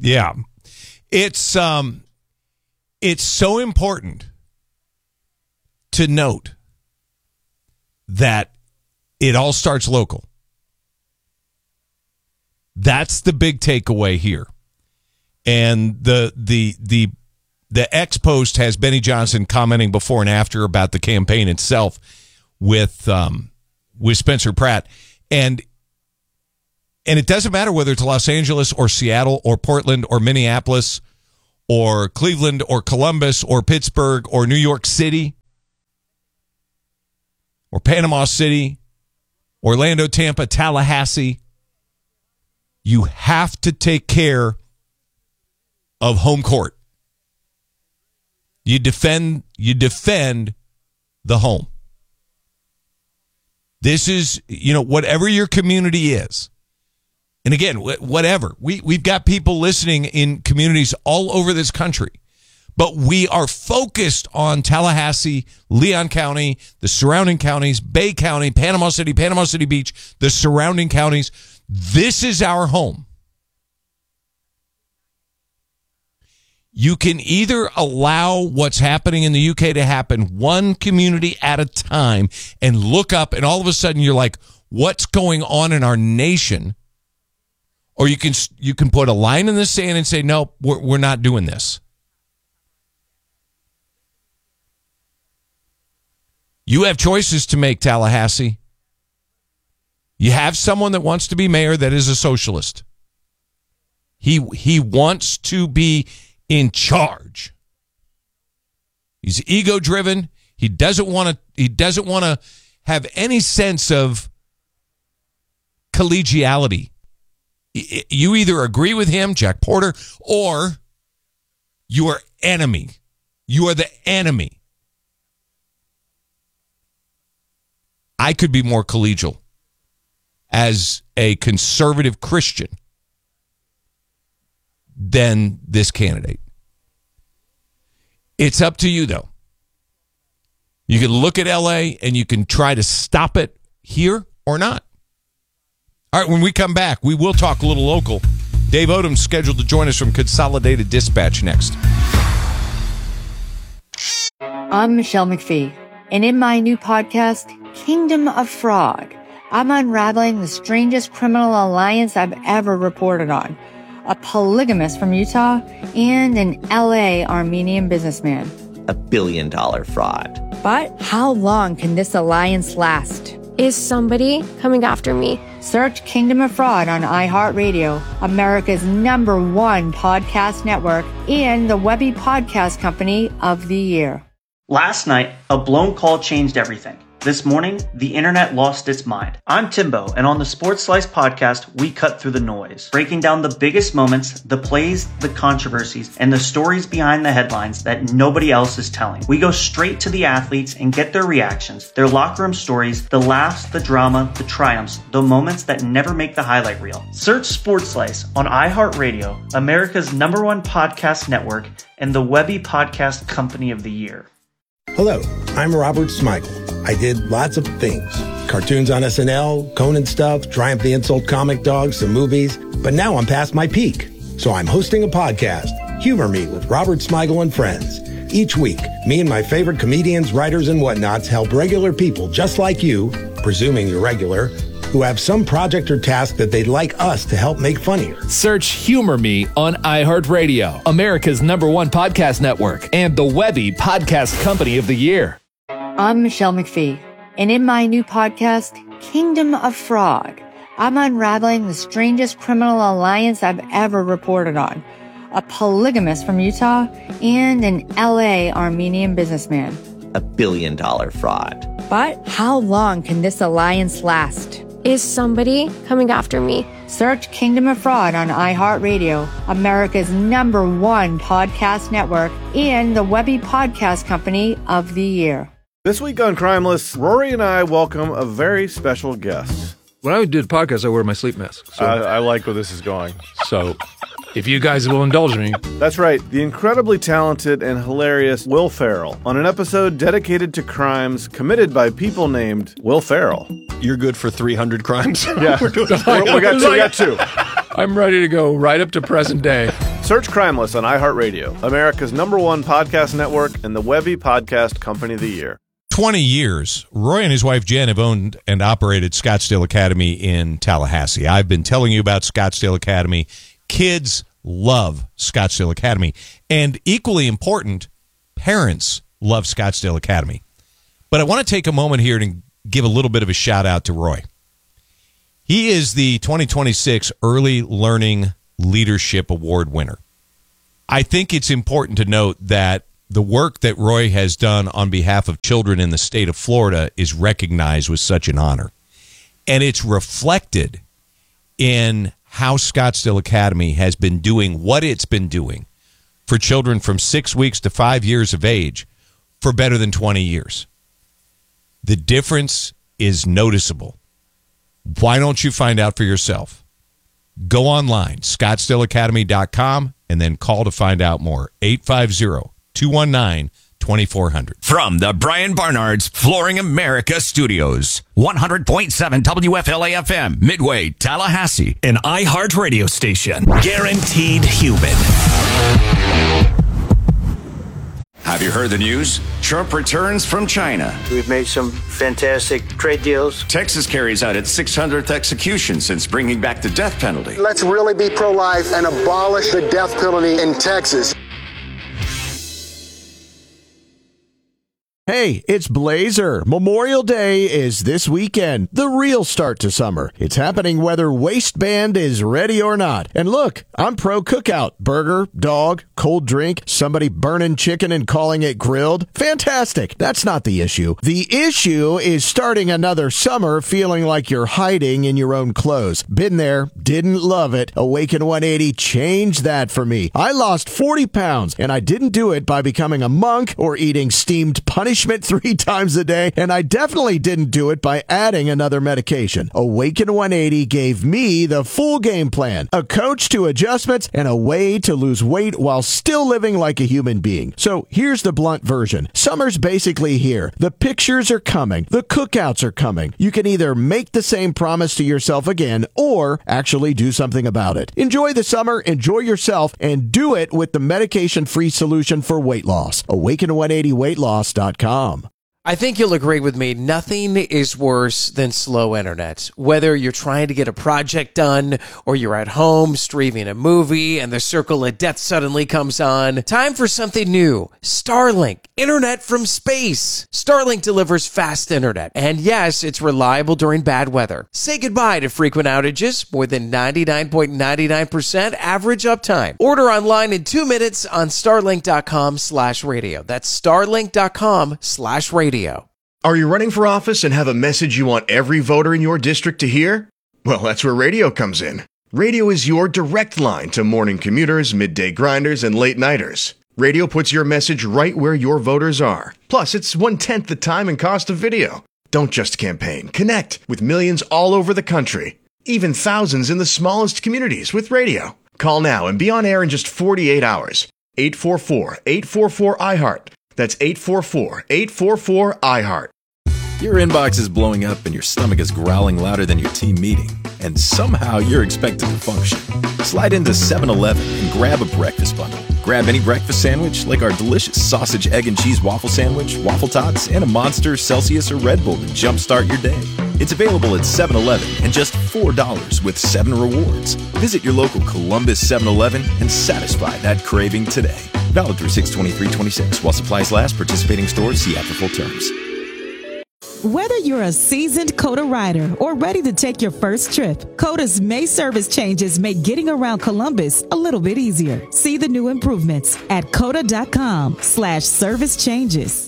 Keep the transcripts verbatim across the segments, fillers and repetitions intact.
Yeah. It's um, it's so important to note that it all starts local. That's the big takeaway here. And the the the the X post has Benny Johnson commenting before and after about the campaign itself with um, with Spencer Pratt. And and it doesn't matter whether it's Los Angeles or Seattle or Portland or Minneapolis or Cleveland or Columbus or Pittsburgh or New York City or Panama City, Orlando, Tampa, Tallahassee. You have to take care of home court. You defend, you defend the home. This is, you know, whatever your community is. And again, whatever. We, we've got people listening in communities all over this country. But we are focused on Tallahassee, Leon County, the surrounding counties, Bay County, Panama City, Panama City Beach, the surrounding counties. This is our home. You can either allow what's happening in the U K to happen one community at a time and look up and all of a sudden you're like, what's going on in our nation? Or you can you can put a line in the sand and say, no, we're, we're not doing this. You have choices to make, Tallahassee. You have someone that wants to be mayor that is a socialist. He he wants to be in charge. He's ego-driven. He doesn't want to he doesn't want to have any sense of collegiality. You either agree with him, Jack Porter, or you are enemy. You are the enemy. I could be more collegial as a conservative Christian than this candidate. It's up to you, though. You can look at L A and you can try to stop it here or not. All right, when we come back, we will talk a little local. Dave Odom's scheduled to join us from Consolidated Dispatch next. I'm Michelle McPhee, and in my new podcast, Kingdom of Fraud, I'm unraveling the strangest criminal alliance I've ever reported on. A polygamist from Utah and an L A Armenian businessman. A billion dollar fraud. But how long can this alliance last? Is somebody coming after me? Search Kingdom of Fraud on iHeartRadio, America's number one podcast network, and the Webby Podcast Company of the Year. Last night, a blown call changed everything. This morning, the internet lost its mind. I'm Timbo, and on the Sports Slice podcast, we cut through the noise, breaking down the biggest moments, the plays, the controversies, and the stories behind the headlines that nobody else is telling. We go straight to the athletes and get their reactions, their locker room stories, the laughs, the drama, the triumphs, the moments that never make the highlight reel. Search Sports Slice on iHeartRadio, America's number one podcast network, and the Webby Podcast Company of the Year. Hello, I'm Robert Smigel. I did lots of things. Cartoons on S N L, Conan stuff, Triumph the Insult comic dogs, some movies. But now I'm past my peak. So I'm hosting a podcast, Humor Me with Robert Smigel and Friends. Each week, me and my favorite comedians, writers, and whatnots help regular people just like you, presuming you're regular, who have some project or task that they'd like us to help make funnier. Search Humor Me on iHeartRadio, America's number one podcast network, and the Webby Podcast Company of the Year. I'm Michelle McPhee, and in my new podcast, Kingdom of Fraud, I'm unraveling the strangest criminal alliance I've ever reported on. A polygamist from Utah and an L A Armenian businessman. A billion dollar fraud. But how long can this alliance last? Is somebody coming after me? Search Kingdom of Fraud on iHeartRadio, America's number one podcast network, and the Webby Podcast Company of the Year. This week on Crimeless, Rory and I welcome a very special guest. When I do the podcast, I wear my sleep mask. So, I, I like where this is going. So, if you guys will indulge me. That's right, the incredibly talented and hilarious Will Ferrell on an episode dedicated to crimes committed by people named Will Ferrell. You're good for three hundred crimes? Yeah, We're doing we, we, got two, we got two. I'm ready to go right up to present day. Search Crimeless on iHeartRadio, America's number one podcast network and the Webby Podcast Company of the Year. twenty years, Roy and his wife Jen have owned and operated Scottsdale Academy in Tallahassee. I've been telling you about Scottsdale Academy. Kids love Scottsdale Academy. And equally important, parents love Scottsdale Academy. But I want to take a moment here to give a little bit of a shout out to Roy. He is the twenty twenty-six Early Learning Leadership Award winner. I think it's important to note that the work that Roy has done on behalf of children in the state of Florida is recognized with such an honor. And it's reflected in how Scottsdale Academy has been doing what it's been doing for children from six weeks to five years of age for better than twenty years. The difference is noticeable. Why don't you find out for yourself? Go online, scottsdale academy dot com, and then call to find out more. eight five zero, two one nine, two four zero zero. From the Brian Barnard's Flooring America Studios, one hundred point seven W F L A F M, Midway, Tallahassee, an iHeart radio station. Guaranteed human. Have you heard the news? Trump returns from China. We've made some fantastic trade deals. Texas carries out its six hundredth execution since bringing back the death penalty. Let's really be pro-life and abolish the death penalty in Texas. Hey, it's Blazer. Memorial Day is this weekend, the real start to summer. It's happening whether waistband is ready or not. And look, I'm pro cookout. Burger, dog, cold drink, somebody burning chicken and calling it grilled. Fantastic. That's not the issue. The issue is starting another summer feeling like you're hiding in your own clothes. Been there, didn't love it. Awaken one eighty changed that for me. I lost forty pounds, and I didn't do it by becoming a monk or eating steamed punishment three times a day, and I definitely didn't do it by adding another medication. Awaken one eighty gave me the full game plan, a coach to adjustments, and a way to lose weight while still living like a human being. So here's the blunt version. Summer's basically here. The pictures are coming. The cookouts are coming. You can either make the same promise to yourself again or actually do something about it. Enjoy the summer, enjoy yourself, and do it with the medication-free solution for weight loss. awaken one eighty weight loss dot com. I think you'll agree with me. Nothing is worse than slow internet. Whether you're trying to get a project done or you're at home streaming a movie and the circle of death suddenly comes on. Time for something new. Starlink. Internet from space. Starlink delivers fast internet. And yes, it's reliable during bad weather. Say goodbye to frequent outages. More than ninety-nine point nine nine percent average uptime. Order online in two minutes on starlink dot com slash radio. That's starlink dot com slash radio. Are you running for office and have a message you want every voter in your district to hear? Well, that's where radio comes in. Radio is your direct line to morning commuters, midday grinders, and late nighters. Radio puts your message right where your voters are. Plus, it's one-tenth the time and cost of video. Don't just campaign. Connect with millions all over the country. Even thousands in the smallest communities with radio. Call now and be on air in just forty-eight hours. eight four four, eight four four, I heart. That's eight four four, eight four four, I heart. Your inbox is blowing up and your stomach is growling louder than your team meeting. And somehow you're expected to function. Slide into seven eleven and grab a breakfast bundle. Grab any breakfast sandwich like our delicious sausage, egg, and cheese waffle sandwich, waffle tots, and a Monster, Celsius, or Red Bull to jumpstart your day. It's available at seven eleven and just four dollars with seven rewards. Visit your local Columbus seven eleven and satisfy that craving today. Valid through six twenty-three twenty-six. While supplies last, participating stores, see app for full terms. Whether you're a seasoned COTA rider or ready to take your first trip, COTA's May service changes make getting around Columbus a little bit easier. See the new improvements at COTA.com slash service changes.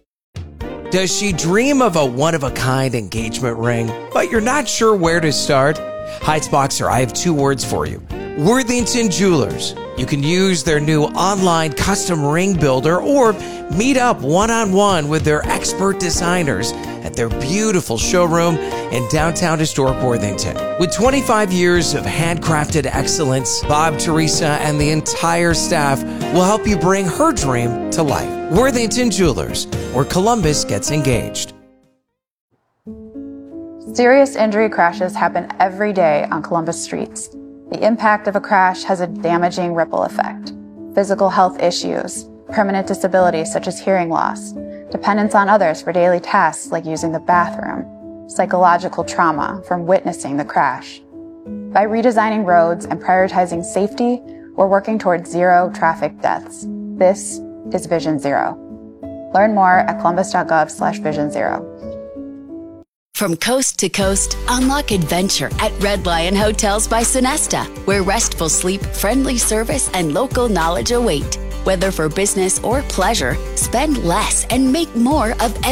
Does she dream of a one-of-a-kind engagement ring, but you're not sure where to start? Heights Boxer, I have two words for you. Worthington Jewelers. You can use their new online custom ring builder or meet up one-on-one with their expert designers at their beautiful showroom in downtown historic Worthington. With twenty-five years of handcrafted excellence, Bob, Teresa, and the entire staff will help you bring her dream to life. Worthington Jewelers, where Columbus gets engaged. Serious injury crashes happen every day on Columbus streets. The impact of a crash has a damaging ripple effect. Physical health issues, permanent disabilities such as hearing loss, dependence on others for daily tasks like using the bathroom, psychological trauma from witnessing the crash. By redesigning roads and prioritizing safety, we're working towards zero traffic deaths. This is Vision Zero. Learn more at columbus.gov slash vision zero. From coast to coast, unlock adventure at Red Lion Hotels by Sonesta, where restful sleep, friendly service, and local knowledge await. Whether for business or pleasure, spend less and make more of